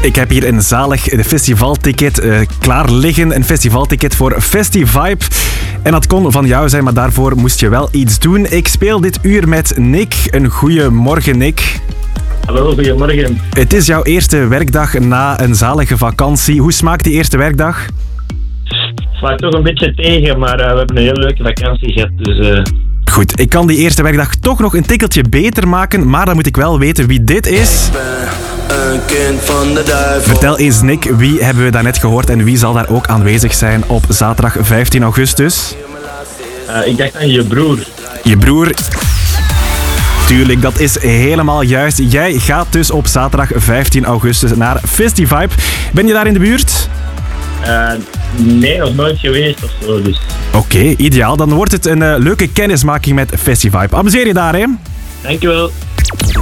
Ik heb hier een zalig festivalticket klaar liggen. Een festivalticket voor Festivibe. En dat kon van jou zijn, maar daarvoor moest je wel iets doen. Ik speel dit uur met Nick. Een goeiemorgen, Nick. Hallo, goedemorgen. Het is jouw eerste werkdag na een zalige vakantie. Hoe smaakt die eerste werkdag? Valt toch een beetje tegen, maar we hebben een hele leuke vakantie gehad. Dus, Goed, ik kan die eerste werkdag toch nog een tikkeltje beter maken, maar dan moet ik wel weten wie dit is. Een kind van de duivel. Vertel eens, Nick, wie hebben we daarnet gehoord en wie zal daar ook aanwezig zijn op zaterdag 15 augustus? ik dacht aan je broer. Je broer. Tuurlijk, dat is helemaal juist. Jij gaat dus op zaterdag 15 augustus naar Festivibe. Ben je daar in de buurt? Nee, nog nooit geweest of zo. Dus. Oké, ideaal. Dan wordt het een leuke kennismaking met Festivibe. Amuseer je daar, hè? Dankjewel.